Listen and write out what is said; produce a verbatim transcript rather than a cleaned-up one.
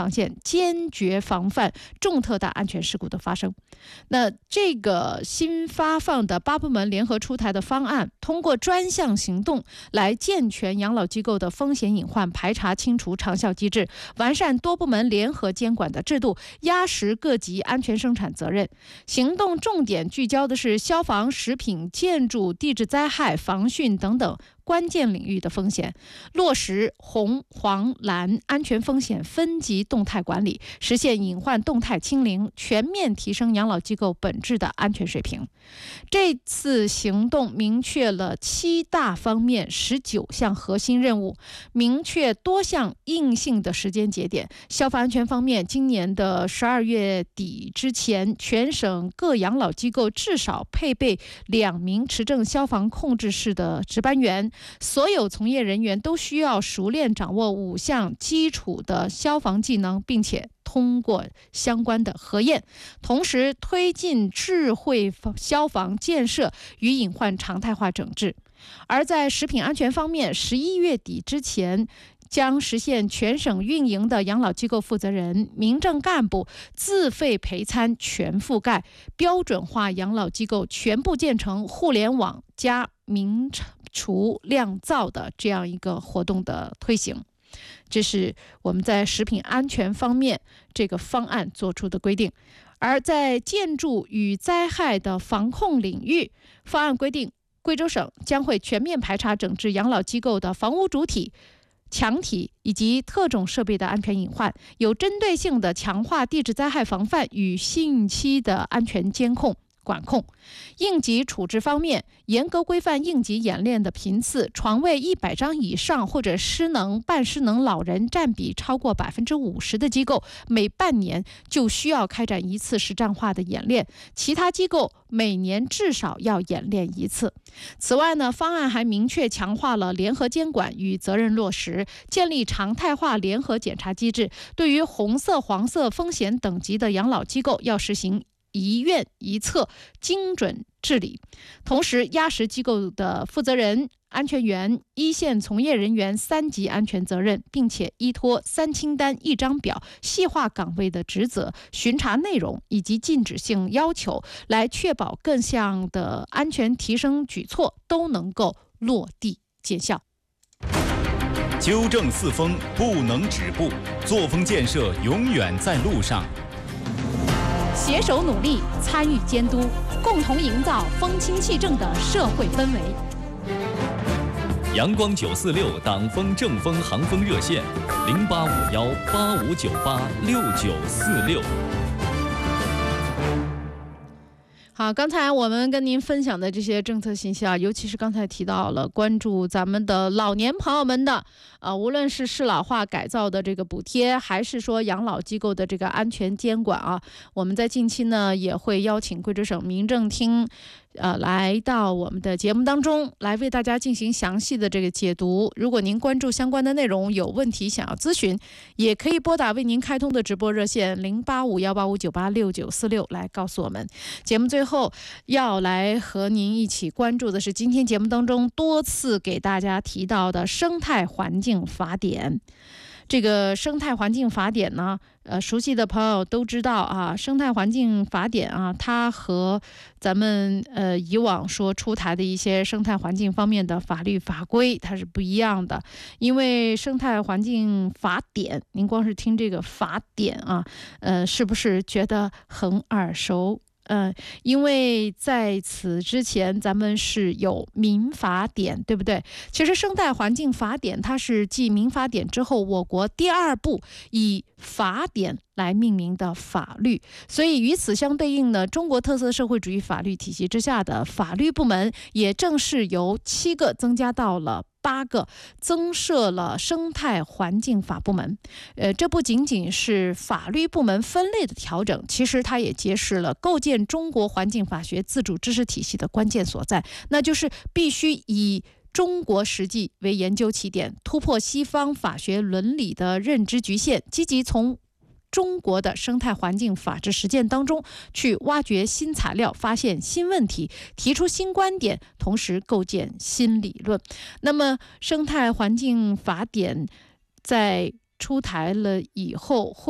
防线，坚决防范重特大安全事故的发生。那这个新发放的八部门联合出台的方案，通过专项行动来健全养老机构的风险隐患排查清除长效机制，完善多部门联合监管的制度，压实各级安全生产责任。行动重点聚焦的是消防、食品、建筑、地质灾害、防汛等等关键领域的风险，落实红、黄、蓝安全风险分级动态管理，实现隐患动态清零，全面提升养老机构本质的安全水平。这次行动明确了七大方面、十九项核心任务，明确多项硬性的时间节点。消防安全方面，今年的十二月底之前，全省各养老机构至少配备两名持证消防控制室的值班员，所有从业人员都需要熟练掌握五项基础的消防技能，并且通过相关的核验，同时推进智慧消防建设与隐患常态化整治。而在食品安全方面，十一月底之前将实现全省运营的养老机构负责人、民政干部自费陪餐全覆盖，标准化养老机构全部建成互联网加民厨酿造的这样一个活动的推行。这是我们在食品安全方面这个方案做出的规定。而在建筑与灾害的防控领域，方案规定贵州省将会全面排查整治养老机构的房屋主体、墙体以及特种设备的安全隐患，有针对性地强化地质灾害防范与汛期的安全监控管控。应急处置方面，严格规范应急演练的频次，床位一百张以上或者失能、半失能老人占比超过百分之五十的机构，每半年就需要开展一次实战化的演练，其他机构每年至少要演练一次。此外呢，方案还明确强化了联合监管与责任落实，建立常态化联合检查机制，对于红色、黄色风险等级的养老机构要实行一院一策精准治理，同时压实机构的负责人、安全员、一线从业人员三级安全责任，并且依托三清单一张表，细化岗位的职责、巡查内容以及禁止性要求，来确保各项的安全提升举措都能够落地见效。 纠正四风不能止步，作风建设永远在路上。 携手努力，参与监督，共同营造风清气正的社会氛围。 阳光九四六党风正风航风热线：零八五幺八五九八六九四六。 好，刚才我们跟您分享的这些政策信息啊，尤其是刚才提到了关注咱们的老年朋友们的，呃，无论是适老化改造的这个补贴，还是说养老机构的这个安全监管啊，我们在近期呢也会邀请贵州省民政厅，呃，来到我们的节目当中，来为大家进行详细的这个解读。如果您关注相关的内容，有问题想要咨询，也可以拨打为您开通的直播热线零八五幺八五九八六九四六来告诉我们。节目最后要来和您一起关注的是今天节目当中多次给大家提到的生态环境法典。这个生态环境法典呢，呃，熟悉的朋友都知道啊，生态环境法典啊，它和咱们呃以往说出台的一些生态环境方面的法律法规它是不一样的。因为生态环境法典，您光是听这个法典啊，呃，是不是觉得很耳熟？嗯，因为在此之前咱们是有民法典，对不对？其实生态环境法典它是继民法典之后我国第二部以法典来命名的法律，所以与此相对应呢，中国特色社会主义法律体系之下的法律部门也正式由七个增加到了八个，增设了生态环境法部门。呃，这不仅仅是法律部门分类的调整，其实它也揭示了构建中国环境法学自主知识体系的关键所在，那就是必须以中国实际为研究起点，突破西方法学伦理的认知局限，积极从中国的生态环境法治实践当中去挖掘新材料，发现新问题，提出新观点，同时构建新理论。那么生态环境法典在出台了以后会